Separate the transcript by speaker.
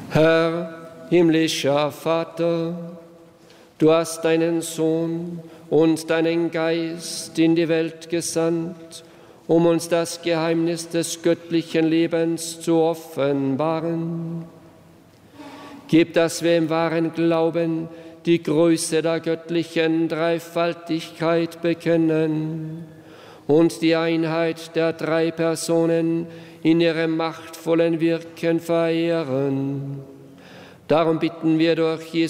Speaker 1: Herr, himmlischer Vater, du hast deinen Sohn und deinen Geist in die Welt gesandt, um uns das Geheimnis des göttlichen Lebens zu offenbaren. Gib, dass wir im wahren Glauben die Größe der göttlichen Dreifaltigkeit bekennen und die Einheit der drei Personen in ihrem machtvollen Wirken verehren. Darum bitten wir durch Jesus